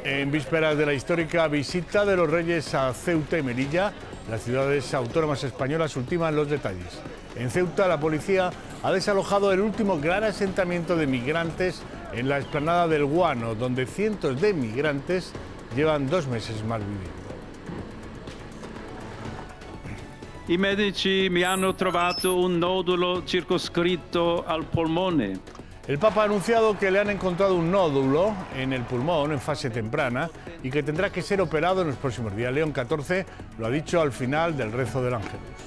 En vísperas de la histórica visita de los Reyes a Ceuta y Melilla, las ciudades autónomas españolas ultiman los detalles. En Ceuta, la policía ha desalojado el último gran asentamiento de migrantes en la explanada del Guano, donde cientos de migrantes llevan 2 meses más viviendo. I medici mi hanno trovato un nodulo circoscritto al polmone. El Papa ha anunciado que le han encontrado un nódulo en el pulmón en fase temprana y que tendrá que ser operado en los próximos días. León XIV lo ha dicho al final del rezo del Ángelus.